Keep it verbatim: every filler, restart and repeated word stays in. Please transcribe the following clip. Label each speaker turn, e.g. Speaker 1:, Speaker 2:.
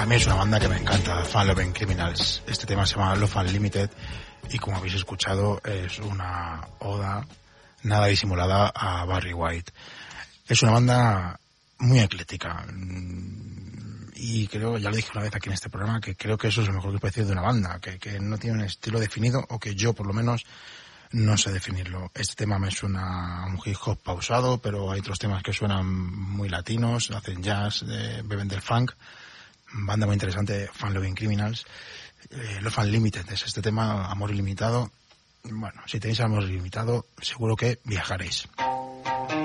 Speaker 1: A mí es una banda que me encanta, Fun Loving Criminals. Este tema se llama Love Unlimited y como habéis escuchado es una oda nada disimulada a Barry White. Es una banda muy ecléctica y creo, ya lo dije una vez aquí en este programa, que creo que eso es lo mejor que puede decir de una banda, que, que no tiene un estilo definido o que yo por lo menos no sé definirlo. Este tema me suena a un hip hop pausado, pero hay otros temas que suenan muy latinos, hacen jazz, eh, beben del funk. Banda muy interesante, Fun Loving Criminals. Eh, Love Unlimited es este tema, amor ilimitado. Bueno, si tenéis amor ilimitado, seguro que viajaréis.